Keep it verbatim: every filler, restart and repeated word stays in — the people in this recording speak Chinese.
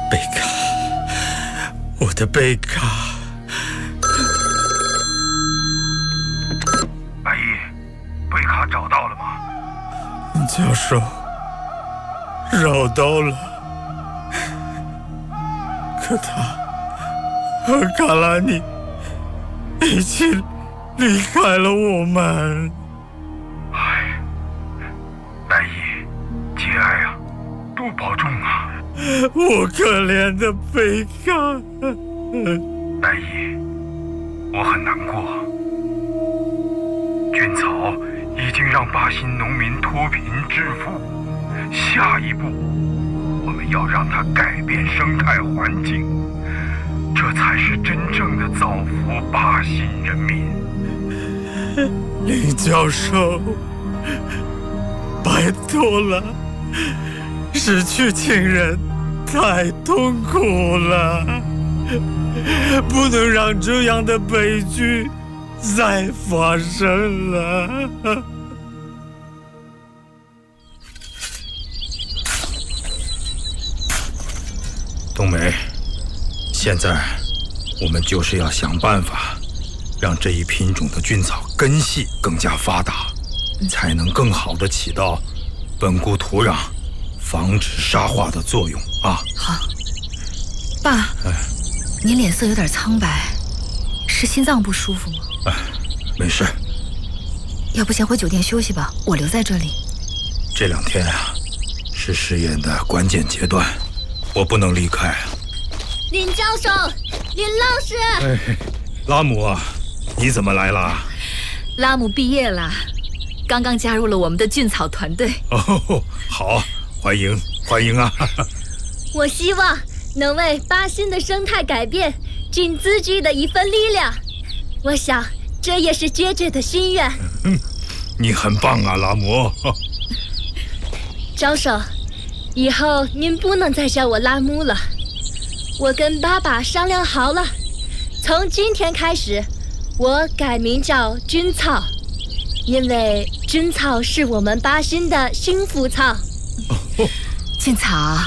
贝卡，我的贝卡。 白衣，贝卡找到了吗？ 教授，找到了，可他和卡拉尼一起离开了我们。 唉，白衣，节哀啊，多保重啊！ 我可怜的贝卡。 白衣，我很难过。菌草已经让巴新农民脱贫致富，下一步我们要让它改变生态环境，这才是真正的造福巴新人民。 林教授，拜托了，失去亲人太痛苦了，不能让这样的悲剧再发生了。 冬梅，现在我们就是要想办法让这一品种的菌草根系更加发达，才能更好地起到稳固土壤、防止沙化的作用啊！ 好，爸，哎，你脸色有点苍白，是心脏不舒服吗？ 哎，没事。 要不先回酒店休息吧，我留在这里。 这两天啊，是试验的关键阶段，我不能离开。 林教授，林老师， 哎，拉姆啊，你怎么来了？ 拉姆毕业了，刚刚加入了我们的菌草团队。 哦，好，欢迎欢迎啊！ 我希望能为巴新的生态改变尽自己的一份力量。我想，这也是姐姐的心愿。 嗯，你很棒啊，拉姆。 教授，以后您不能再叫我拉姆了。我跟爸爸商量好了，从今天开始，我改名叫菌草，因为菌草是我们巴新的幸福草。 哦，菌草，